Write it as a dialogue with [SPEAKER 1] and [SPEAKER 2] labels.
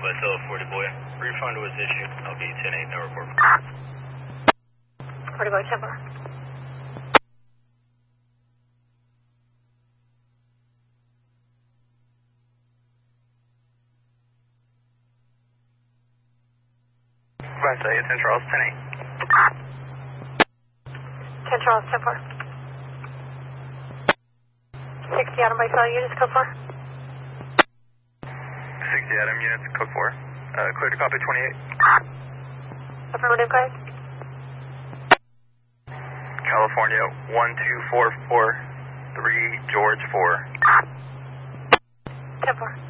[SPEAKER 1] by Solo 40 boy. Refund was issued. LB 10-8, no report.
[SPEAKER 2] 40 boy, 10-4.
[SPEAKER 1] Goodbye, say 10 Charles 10-8.
[SPEAKER 2] 10 Charles, 10-4. 60 Adam by Solo units, code 4.
[SPEAKER 1] 60 Adam units, code 4. Clear to copy 28.
[SPEAKER 2] Affirmative, guys.
[SPEAKER 1] California 12443 George 4.
[SPEAKER 2] 10-4.